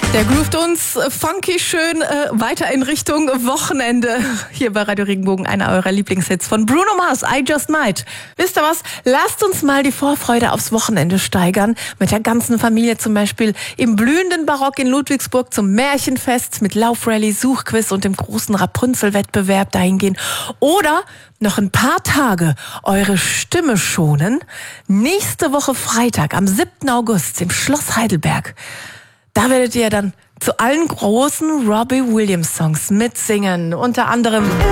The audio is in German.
Der groovt uns funky schön weiter in Richtung Wochenende. Hier bei Radio Regenbogen, einer eurer Lieblingshits von Bruno Mars, I Just Might. Wisst ihr was? Lasst uns mal die Vorfreude aufs Wochenende steigern. Mit der ganzen Familie zum Beispiel im blühenden Barock in Ludwigsburg zum Märchenfest mit Laufrallye, Suchquiz und dem großen Rapunzel-Wettbewerb dahin gehen. Oder noch ein paar Tage eure Stimme schonen. Nächste Woche Freitag, am 7. August im Schloss Heidelberg. Da werdet ihr dann zu allen großen Robbie Williams Songs mitsingen. Unter anderem